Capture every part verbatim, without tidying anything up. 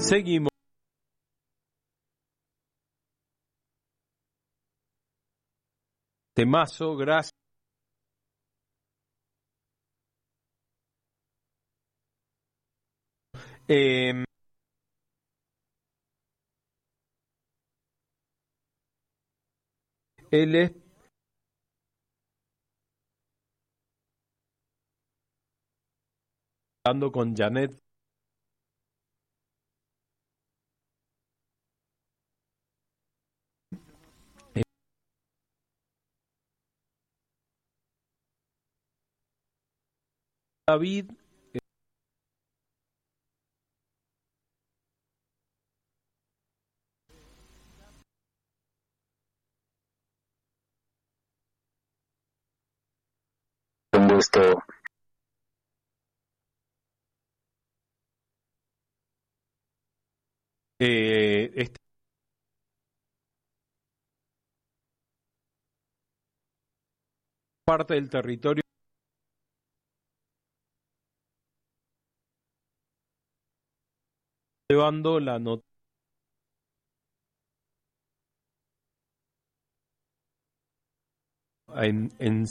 Seguimos. Temazo, gracias. Eh, él es hablando con Janet. David, Un gusto. eh, esta parte del territorio llevando la nota en, en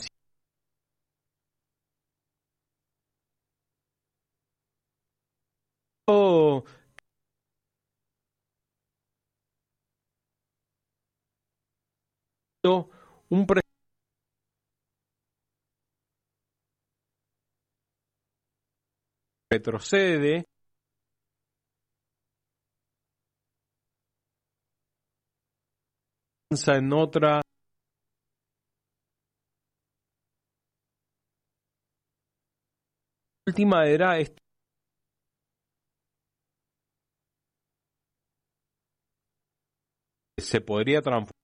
oh, un pre retrocede en otra última era esta se podría transformar